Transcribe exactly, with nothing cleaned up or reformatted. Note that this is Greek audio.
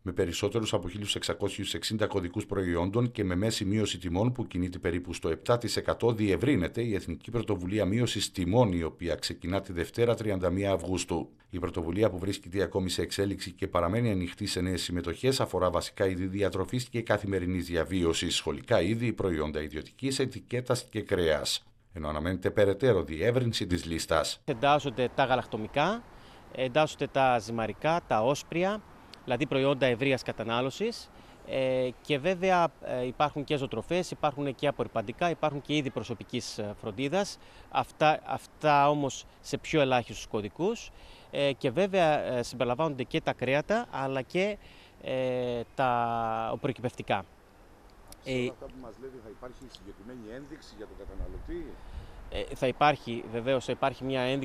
Με περισσότερους από χίλιους εξακόσιους εξήντα κωδικούς προϊόντων και με μέση μείωση τιμών που κινείται περίπου στο επτά τοις εκατό, διευρύνεται η Εθνική Πρωτοβουλία Μείωσης Τιμών, η οποία ξεκινά τη Δευτέρα τριάντα μία Αυγούστου. Η πρωτοβουλία, που βρίσκεται ακόμη σε εξέλιξη και παραμένει ανοιχτή σε νέες συμμετοχές, αφορά βασικά είδη διατροφής και καθημερινής διαβίωσης, σχολικά είδη, προϊόντα ιδιωτικής ετικέτας και κρέας. Ενώ αναμένεται περαιτέρω διεύρυνση της λίστας. Εντάσσονται τα γαλακτομικά, εντάσσονται τα ζυμαρικά, τα όσπρια, δηλαδή προϊόντα ευρείας κατανάλωσης, ε, και βέβαια ε, υπάρχουν και ζωοτροφές, υπάρχουν και απορρυπαντικά, υπάρχουν και είδη προσωπικής φροντίδας, αυτά, αυτά όμως σε πιο ελάχιστους κωδικούς, ε, και βέβαια ε, συμπεριλαμβάνονται και τα κρέατα αλλά και ε, τα προκυπευτικά. Σε όλα αυτά που μας λέτε, θα υπάρχει συγκεκριμένη ένδειξη για τον καταναλωτή? Ε, θα υπάρχει, βεβαίως, θα υπάρχει μια ένδειξη